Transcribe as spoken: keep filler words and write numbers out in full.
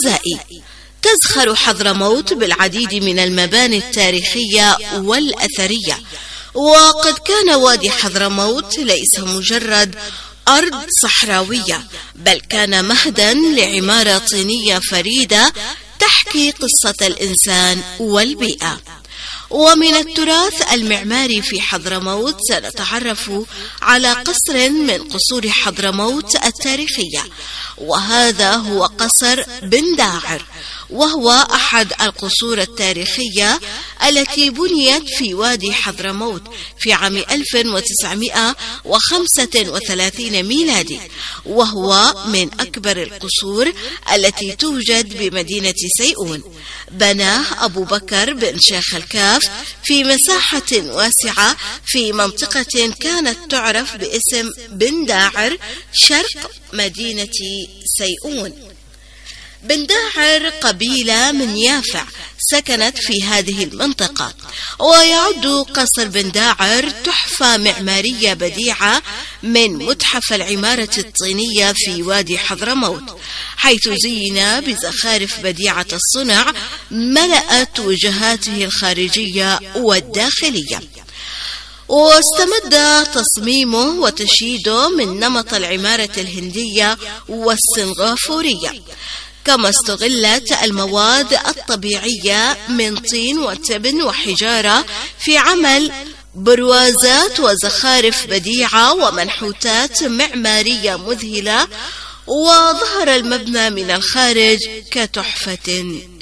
أعزائي، تزخر حضرموت بالعديد من المباني التاريخية والأثرية، وقد كان وادي حضرموت ليس مجرد أرض صحراوية، بل كان مهدا لعمارة طينية فريدة تحكي قصة الإنسان والبيئة. ومن التراث المعماري في حضرموت سنتعرف على قصر من قصور حضرموت التاريخية، وهذا هو قصر بن داعر، وهو أحد القصور التاريخية التي بنيت في وادي حضرموت في عام ألف وتسعمائة وخمسة وثلاثين ميلادي، وهو من أكبر القصور التي توجد بمدينة سيئون. بناه أبو بكر بن شيخ الكاف في مساحة واسعة في منطقة كانت تعرف باسم بن داعر شرق مدينة سيئون. بن داعر قبيلة من يافع سكنت في هذه المنطقة، ويعد قصر بن داعر تحفة معمارية بديعة من متحف العمارة الطينية في وادي حضرموت، حيث زين بزخارف بديعة الصنع ملأت وجهاته الخارجية والداخلية. واستمد تصميمه وتشييده من نمط العمارة الهندية والسنغافورية، كما استغلت المواد الطبيعية من طين وتبن وحجارة في عمل بروازات وزخارف بديعة ومنحوتات معمارية مذهلة، وظهر المبنى من الخارج كتحفة